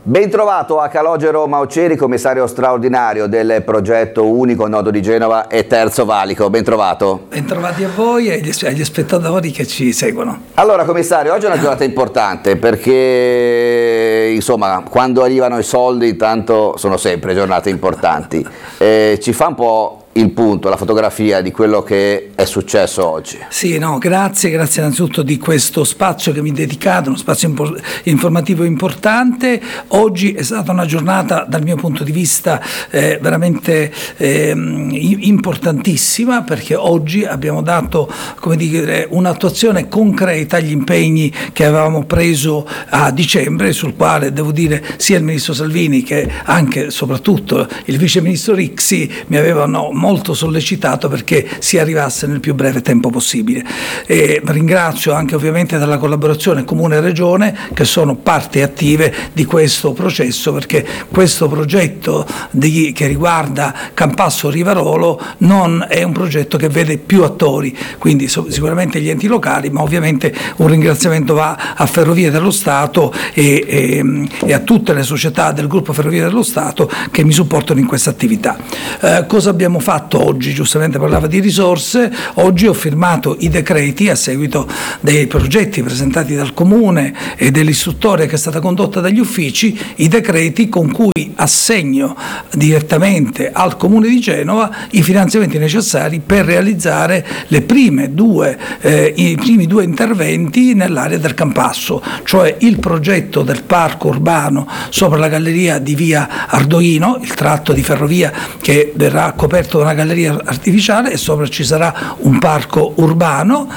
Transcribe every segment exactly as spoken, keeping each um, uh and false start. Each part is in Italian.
Ben trovato a Calogero Mauceri, commissario straordinario del progetto Unico Nodo di Genova e Terzo Valico. Ben trovato. Ben trovati a voi e agli spettatori che ci seguono. Allora, commissario, oggi è una giornata importante perché, insomma, quando arrivano i soldi, tanto sono sempre giornate importanti. Eh, ci fa un po' il punto, la fotografia di quello che è successo oggi. Sì, no, grazie, grazie innanzitutto di questo spazio che mi dedicate, uno spazio impor- informativo importante. Oggi è stata una giornata dal mio punto di vista eh, veramente eh, importantissima, perché oggi abbiamo dato, come dire, un'attuazione concreta agli impegni che avevamo preso a dicembre, sul quale devo dire sia il ministro Salvini che anche e soprattutto il vice ministro Rixi mi avevano molto sollecitato perché si arrivasse nel più breve tempo possibile. E ringrazio anche ovviamente della collaborazione Comune e Regione, che sono parti attive di questo processo, perché questo progetto di, che riguarda Campasso Rivarolo non è un progetto che vede più attori, quindi so, sicuramente gli enti locali, ma ovviamente un ringraziamento va a Ferrovie dello Stato e, e, e a tutte le società del gruppo Ferrovie dello Stato che mi supportano in questa attività. Eh, cosa abbiamo fatto oggi? Giustamente parlava di risorse. Oggi ho firmato i decreti a seguito dei progetti presentati dal Comune e dell'istruttoria che è stata condotta dagli uffici, i decreti con cui assegno direttamente al Comune di Genova i finanziamenti necessari per realizzare le prime due, eh, i primi due interventi nell'area del Campasso, cioè il progetto del parco urbano sopra la galleria di via Ardoino, il tratto di ferrovia che verrà coperto da una galleria artificiale e sopra ci sarà un parco urbano.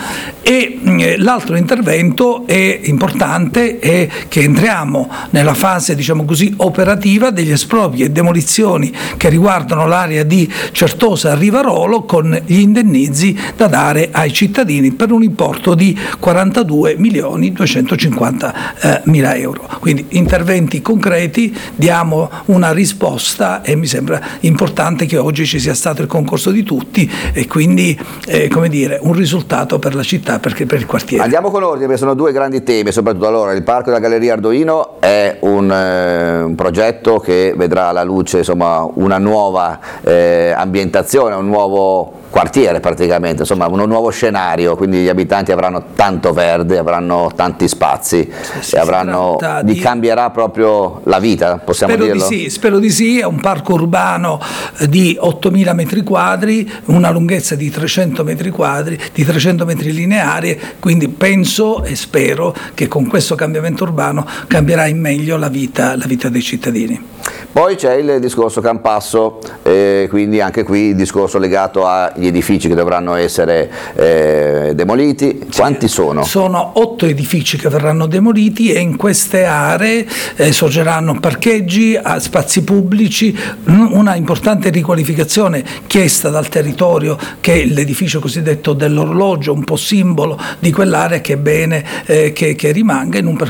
E eh, l'altro intervento è importante, è che entriamo nella fase, diciamo così, operativa degli espropri e demolizioni che riguardano l'area di Certosa Rivarolo, con gli indennizi da dare ai cittadini per un importo di quarantadue milioni duecentocinquanta mila euro. Quindi interventi concreti, diamo una risposta e mi sembra importante che oggi ci sia stato il concorso di tutti e quindi eh, come dire, un risultato per la città, perché per il quartiere. Andiamo con ordine, perché sono due grandi temi, soprattutto allora il parco della Galleria Ardoino è un, eh, un progetto che vedrà alla luce, insomma, una nuova eh, ambientazione, un nuovo quartiere praticamente, insomma un nuovo scenario, quindi gli abitanti avranno tanto verde, avranno tanti spazi sì, e avranno, gli di... cambierà proprio la vita, possiamo spero dirlo? Di sì, spero di sì, è un parco urbano di ottomila metri quadri, una lunghezza di trecento metri quadri, di trecento metri lineari, quindi penso e spero che con questo cambiamento urbano cambierà in meglio la vita, la vita dei cittadini. Poi c'è il discorso Campasso, eh, quindi anche qui il discorso legato agli edifici che dovranno essere eh, demoliti. Quanti sono? Sono otto edifici che verranno demoliti e in queste aree eh, sorgeranno parcheggi, spazi pubblici, una importante riqualificazione chiesta dal territorio, che è l'edificio cosiddetto dell'orologio, un po' simbolo di quell'area, che è bene eh, che, che rimanga in un percorso